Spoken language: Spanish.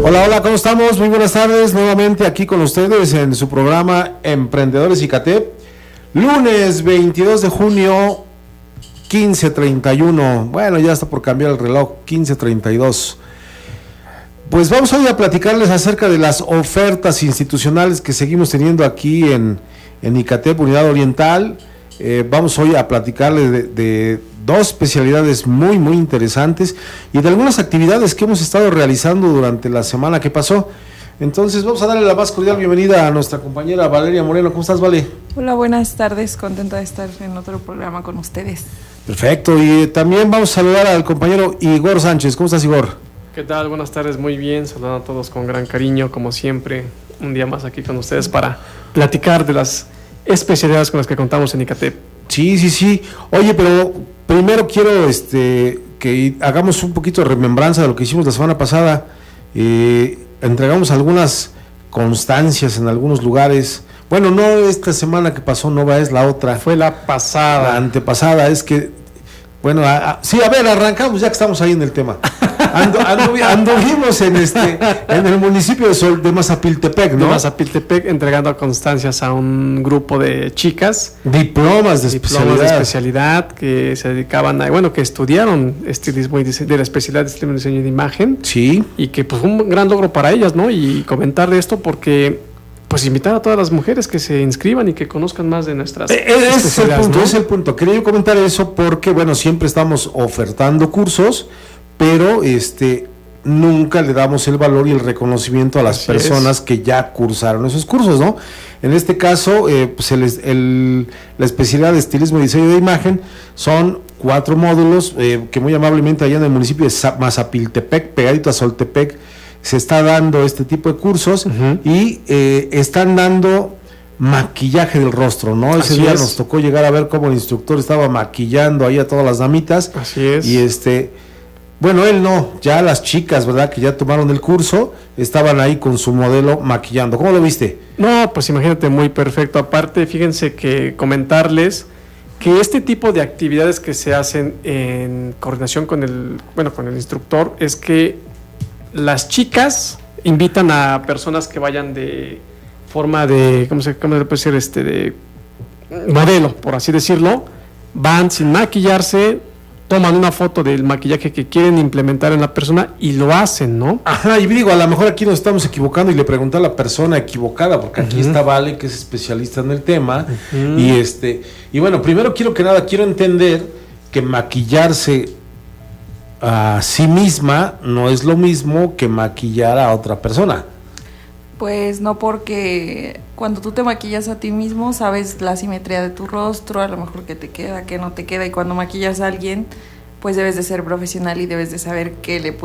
Hola, hola, ¿cómo estamos? Muy buenas tardes, nuevamente aquí con ustedes en su programa Emprendedores ICATEP. Lunes 22 de junio, 15:31. Bueno, ya está por cambiar el reloj, 15:32. Pues vamos hoy a platicarles acerca de las ofertas institucionales que seguimos teniendo aquí en ICATEP, Unidad Oriental. Vamos hoy a platicarles de dos especialidades muy interesantes y de algunas actividades que hemos estado realizando durante la semana que pasó. Entonces vamos a darle la más cordial bienvenida a nuestra compañera Valeria Moreno. ¿Cómo estás, Vale? Hola, buenas tardes, contenta de estar en otro programa con ustedes. Perfecto, y también vamos a saludar al compañero Igor Sánchez. ¿Cómo estás, Igor? ¿Qué tal? Buenas tardes, muy bien, saludando a todos con gran cariño, como siempre, un día más aquí con ustedes para platicar de las especialidades con las que contamos en ICATEP. Sí. Oye, pero primero quiero que hagamos un poquito de remembranza de lo que hicimos la semana pasada. Entregamos algunas constancias en algunos lugares. Bueno, no esta semana que pasó, no va, es la otra. Fue la pasada. La antepasada, es que, bueno, sí, a ver, arrancamos ya que estamos ahí en el tema. Anduvimos en el municipio de Mazapiltepec, ¿no? De Mazapiltepec, entregando constancias a un grupo de chicas. Diplomas de especialidad que se dedicaban a, bueno, que estudiaron estilismo y de la especialidad de estilismo y diseño de imagen. Sí. Y que pues fue un gran logro para ellas, ¿no? Y comentar de esto porque pues invitar a todas las mujeres que se inscriban y que conozcan más de nuestras especialidades. Ese es el punto. Quería yo comentar eso porque, bueno, siempre estamos ofertando cursos, pero nunca le damos el valor y el reconocimiento a las personas que ya cursaron esos cursos, ¿no? En este caso, pues la especialidad de estilismo y diseño de imagen son 4 módulos que muy amablemente allá en el municipio de Mazapiltepec, pegadito a Soltepec, se está dando este tipo de cursos y están dando maquillaje del rostro, ¿no? Ese día nos tocó llegar a ver cómo el instructor estaba maquillando ahí a todas las damitas. Así es. Y bueno, él no, ya las chicas, ¿verdad? Que ya tomaron el curso, estaban ahí con su modelo maquillando. ¿Cómo lo viste? No, pues imagínate, muy perfecto. Aparte, fíjense que comentarles que este tipo de actividades que se hacen en coordinación con el instructor es que las chicas invitan a personas que vayan de forma de, ¿cómo se puede decir? De modelo, por así decirlo, van sin maquillarse, toman una foto del maquillaje que quieren implementar en la persona y lo hacen, ¿no? Ajá, y digo, a lo mejor aquí nos estamos equivocando y le pregunté a la persona equivocada, porque aquí está Vale, que es especialista en el tema, y bueno, primero quiero entender que maquillarse a sí misma no es lo mismo que maquillar a otra persona. Pues no, porque cuando tú te maquillas a ti mismo sabes la simetría de tu rostro, a lo mejor que te queda, que no te queda, y cuando maquillas a alguien pues debes de ser profesional y debes de saber qué le puedes